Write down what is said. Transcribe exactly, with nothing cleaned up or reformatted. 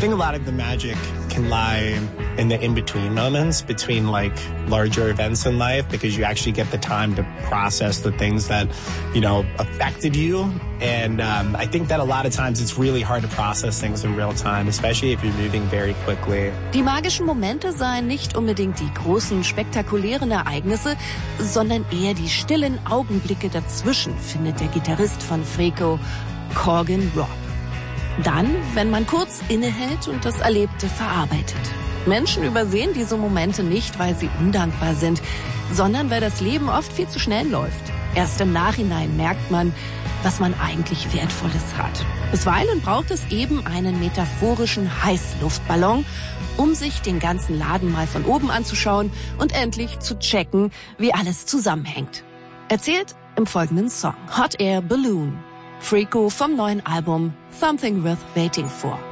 think a lot of the magic can lie in the in-between moments between like larger events in life, because you actually get the time to process the things that, you know, affected you. And um, I think that a lot of times it's really hard to process things in real time, especially if you're moving very quickly. Die magischen Momente seien nicht unbedingt die großen, spektakulären Ereignisse, sondern eher die stillen Augenblicke dazwischen, findet der Gitarrist von Freco, Corgan Robb. Dann, wenn man kurz innehält und das Erlebte verarbeitet. Menschen übersehen diese Momente nicht, weil sie undankbar sind, sondern weil das Leben oft viel zu schnell läuft. Erst im Nachhinein merkt man, was man eigentlich Wertvolles hat. Bisweilen braucht es eben einen metaphorischen Heißluftballon, um sich den ganzen Laden mal von oben anzuschauen und endlich zu checken, wie alles zusammenhängt. Erzählt im folgenden Song Hot Air Balloon. Freco vom neuen Album Something Worth Waiting For.